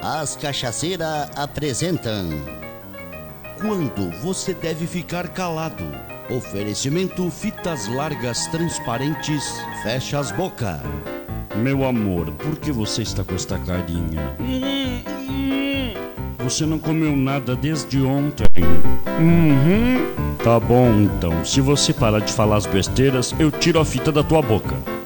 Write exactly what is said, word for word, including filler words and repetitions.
As Cachaceiras apresentam Quando Você Deve Ficar Calado. Oferecimento fitas largas transparentes. Fecha as bocas. Meu amor, por que você está com esta carinha? Você não comeu nada desde ontem. Uhum. Tá bom, então. Se você parar de falar as besteiras, eu tiro a fita da tua boca.